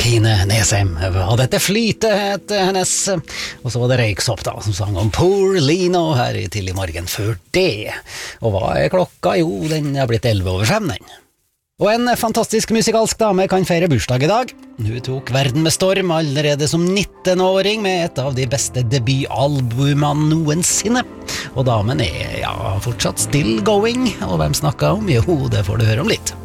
Kine Nesheim, og dette flyte het hennes, og så var det Røyksopp da, som sang om Poor Lino her i tidlig morgen før det. Og hva er klokka? Jo, den er blitt 11:05 den. Og en fantastisk musikalsk dame kan feire bursdag i dag. Hun tok verden med storm allerede som 19-åring med et av de beste debutalbumene noensinne. Og damen er fortsatt still going, og hvem snakker om? Jo, det får du høre om litt.